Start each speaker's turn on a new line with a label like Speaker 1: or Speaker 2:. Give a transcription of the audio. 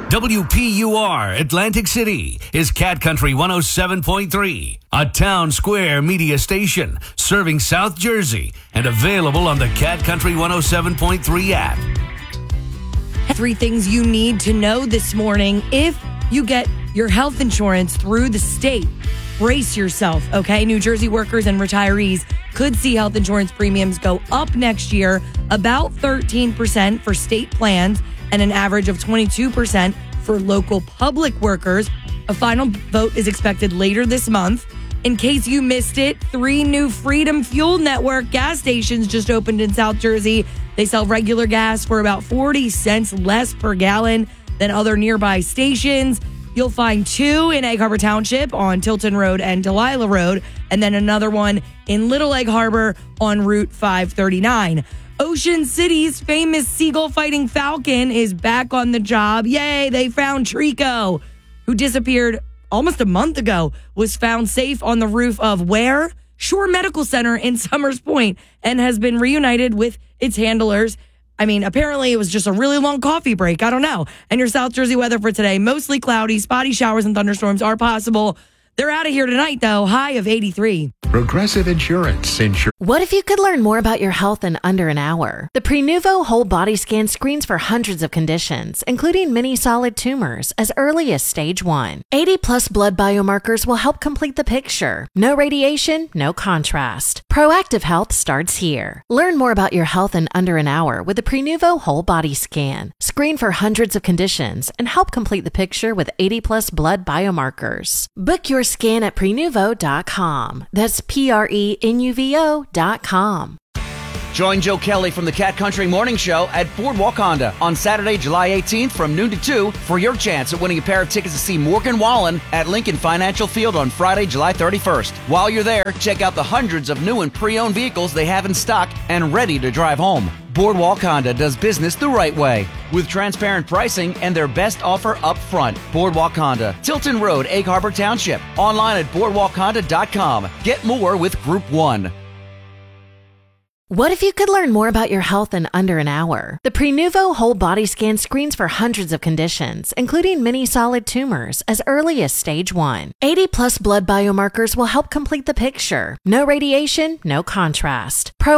Speaker 1: WPUR Atlantic City is Cat Country 107.3, a town square media station serving South Jersey and available on the Cat Country 107.3 app.
Speaker 2: 3 things you need to know this morning if you get your health insurance through the state. Brace yourself, okay? New Jersey workers and retirees could see health insurance premiums go up next year, about 13% for state plans and an average of 22% for local public workers. A final vote is expected later this month. In case you missed it, 3 new Freedom Fuel Network gas stations just opened in South Jersey. They sell regular gas for about 40 cents less per gallon than other nearby stations. You'll find 2 in Egg Harbor Township on Tilton Road and Delilah Road, and then another one in Little Egg Harbor on Route 539. Ocean City's famous seagull fighting falcon is back on the job. Yay, they found Trico, who disappeared almost a month ago, was found safe on the roof of where? Shore Medical Center in Summers Point, and has been reunited with its handlers. I mean, apparently it was just a really long coffee break. I don't know. And your South Jersey weather for today, mostly cloudy, spotty showers and thunderstorms are possible. They're out of here tonight, though. High of 83.
Speaker 3: Progressive Insurance.
Speaker 4: What if you could learn more about your health in under an hour? The Prenuvo Whole Body Scan screens for hundreds of conditions, including many solid tumors, as early as stage 1. 80-plus blood biomarkers will help complete the picture. No radiation, no contrast. Proactive health starts here. Learn more about your health in under an hour with the Prenuvo Whole Body Scan. Screen for hundreds of conditions and help complete the picture with 80-plus blood biomarkers. Book your scan at Prenuvo.com. That's Prenuvo.com.
Speaker 5: Join Joe Kelly from the Cat Country Morning Show at Boardwalk Honda on Saturday, July 18th from noon to 2 for your chance at winning a pair of tickets to see Morgan Wallen at Lincoln Financial Field on Friday, July 31st. While you're there, check out the hundreds of new and pre-owned vehicles they have in stock and ready to drive home. Boardwalk Honda does business the right way with transparent pricing and their best offer up front. Boardwalk Honda, Tilton Road, Egg Harbor Township. Online at boardwalkhonda.com. Get more with Group 1.
Speaker 4: What if you could learn more about your health in under an hour? The Prenuvo Whole Body Scan screens for hundreds of conditions, including many solid tumors, as early as stage 1. 80-plus blood biomarkers will help complete the picture. No radiation, no contrast.